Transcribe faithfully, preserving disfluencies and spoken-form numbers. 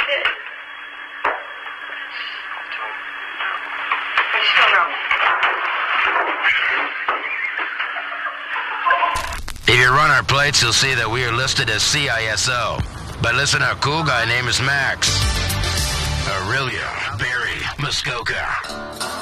did. I still know. If you run our plates, you'll see that we are listed as C I S O. But listen, our cool guy name is Max. Aurelia, Barry, Muskoka.